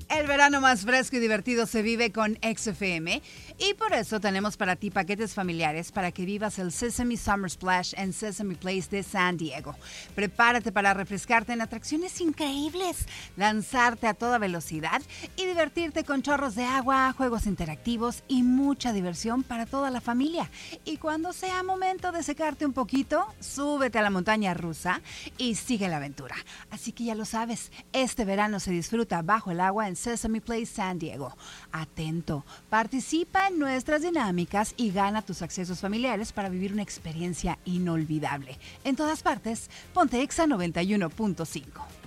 El verano más fresco y divertido se vive con XFM y por eso tenemos para ti paquetes familiares para que vivas el Sesame Summer Splash en Sesame Place de San Diego. Prepárate para refrescarte en atracciones increíbles, lanzarte a toda velocidad y divertirte con chorros de agua, juegos interactivos y mucha diversión para toda la familia. Y cuando sea momento de secarte un poquito, súbete a la montaña rusa y sigue la aventura. Así que ya lo sabes, este verano se disfruta bajo el agua en Sesame Place San Diego. Atento, participa en nuestras dinámicas y gana tus accesos familiares para vivir una experiencia inolvidable. En todas partes, ponte Exa 91.5.